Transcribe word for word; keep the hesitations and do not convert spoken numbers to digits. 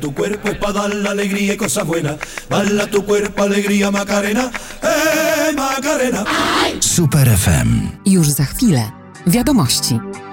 Tu cuerpo es para dar la alegría y cosas buenas. Bala tu cuerpo, alegría, Macarena. Eh, Macarena. Super F M. Już za chwilę. Wiadomości.